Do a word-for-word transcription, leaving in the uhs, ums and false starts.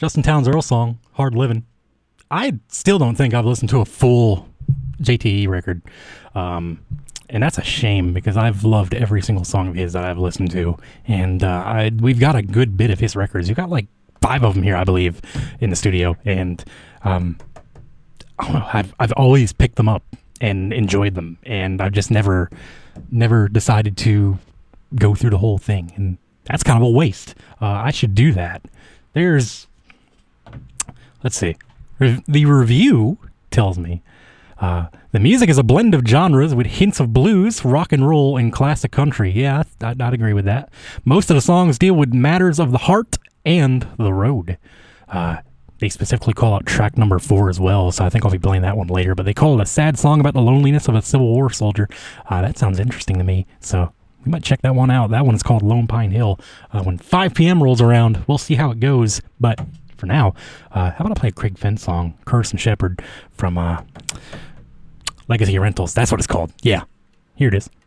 Justin Townes Earl song, Hard Living. I still don't think I've listened to a full J T E record. Um, and that's a shame because I've loved every single song of his that I've listened to. And uh, I, we've got a good bit of his records. You've got like five of them here, I believe, in the studio. And um, I don't know, I've, I've always picked them up and enjoyed them. And I've just never, never decided to go through the whole thing. And that's kind of a waste. Uh, I should do that. There's, let's see, the review tells me, uh, the music is a blend of genres with hints of blues, rock and roll, and classic country. Yeah, I'd, I'd agree with that. Most of the songs deal with matters of the heart and the road. Uh, they specifically call out track number four as well, so I think I'll be playing that one later. But they call it a sad song about the loneliness of a Civil War soldier. Uh, that sounds interesting to me, so we might check that one out. That one's called Lone Pine Hill. Uh, when five p.m. rolls around, we'll see how it goes. But for now, uh, how about I play a Craig Finn song, Curse and Shepherd, from uh, Legacy Rentals. That's what it's called. Yeah, here it is.